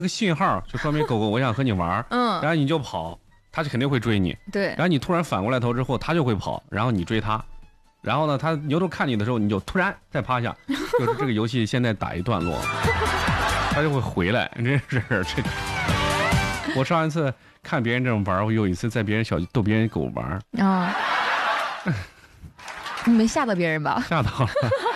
个信号就说明狗狗我想和你玩，然后你就跑，它就肯定会追你。 对， 然后你突然反过来头之后，它就会跑，然后你追它，然后呢，它扭头看你的时候，你就突然再趴下，就是这个游戏现在打一段落，它就会回来，真是这。我上一次看别人这种玩，我有一次在别人逗别人狗玩啊，你没吓到别人吧？ 吓到了。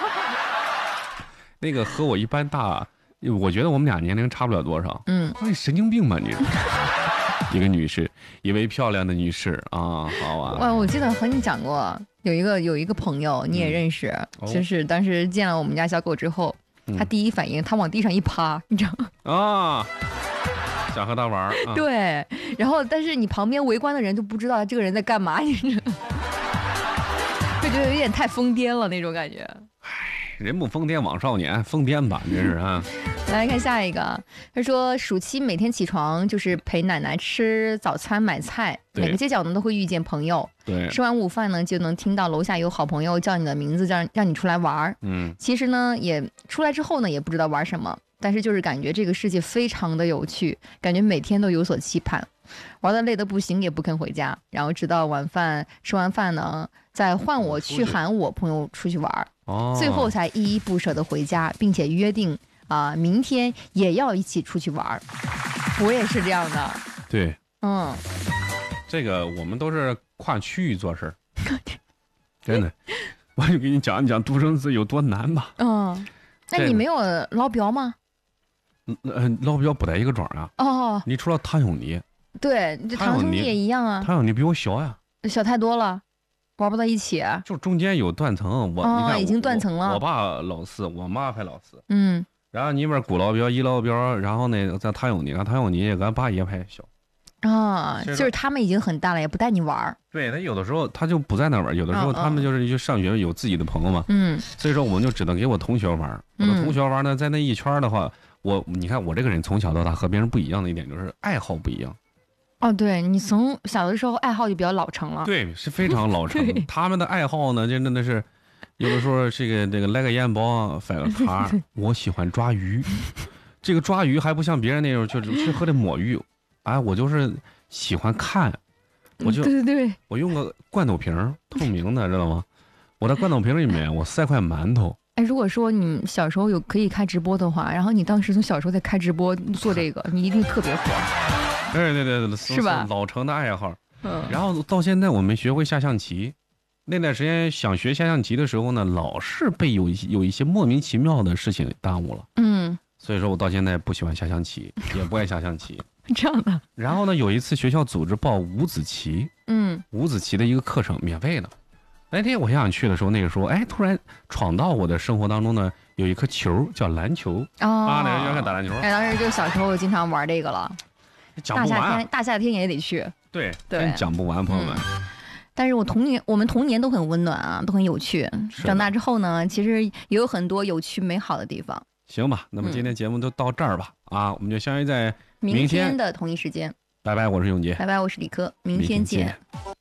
那个和我一般大。我觉得我们俩年龄差不了多少。你神经病吧你？一个女士，一位漂亮的女士啊，好啊。 我记得和你讲过，有一个朋友你也认识，就是当时见了我们家小狗之后，他第一反应他往地上一趴，你知道吗？ 啊，想和他玩。 对，然后但是你旁边围观的人就不知道这个人在干嘛，你知道，就觉得有点太疯癫了那种感觉。 人不疯癫枉少年，疯癫吧，真是啊！ 来看下一个，他说暑期每天起床就是陪奶奶吃早餐买菜，每个街角呢都会遇见朋友。 对， 吃完午饭呢就能听到楼下有好朋友叫你的名字，让你出来玩。其实呢也出来之后呢也不知道玩什么，但是就是感觉这个世界非常的有趣，感觉每天都有所期盼，玩得累得不行也不肯回家，然后直到晚饭吃完饭呢再换我去喊我朋友出去玩。最后才依依不舍地回家，并且约定明天也要一起出去玩。我也是这样的。 对，这个我们都是跨区域做事儿，真的。我就给你讲一讲独生子有多难吧。 那你没有捞标吗？ 捞标不在一个庄啊。你除了唐永妮， 对，这堂兄弟也一样啊。 唐永妮比我小呀， 小太多了。玩不到一起， 就中间有断层，你看已经断层了。 我爸老四，我妈还老四，然后你们古老标、一老标，然后呢，在唐永妮，唐永妮俺爸也还小， 就是他们已经很大了，也不带你玩。 对，他有的时候他就不在那玩，有的时候他们就是去上学，有自己的朋友嘛，所以说我们就只能给我同学玩。我的同学玩呢，在那一圈的话，你看我这个人从小到大和别人不一样的一点就是爱好不一样。 对，你从小的时候爱好就比较老成了。 对，是非常老成。他们的爱好呢，就真的是，有的时候这个来个烟包，翻个茶。我喜欢抓鱼，这个抓鱼还不像别人那种，就是喝的抹鱼。我就是喜欢看， 对， 我用个罐头瓶，透明的，知道吗？我在罐头瓶里面我塞块馒头。 如果说你小时候有可以开直播的话，然后你当时从小时候在开直播做这个，你一定特别火。 对， 是吧？ 老成的爱好。然后到现在我们学会下象棋，那段时间想学下象棋的时候呢，老是被有一些莫名其妙的事情耽误了。所以说我到现在不喜欢下象棋，也不爱下象棋。 这样的。 然后呢，有一次学校组织报五子棋，五子棋的一个课程，免费的。那天我想去的时候，那个时候突然闯到我的生活当中呢，有一颗球叫篮球。那人就爱打篮球。 当时就小时候经常玩这个了。 讲不完， 大夏天也得去。 对，讲不完，朋友们。 但是我们童年都很温暖啊，都很有趣。长大之后呢，其实也有很多有趣美好的地方。 行吧，那么今天节目就到这儿吧。我们就相约在明天的同一时间。 拜拜，我是永杰。 拜拜，我是李科，明天见。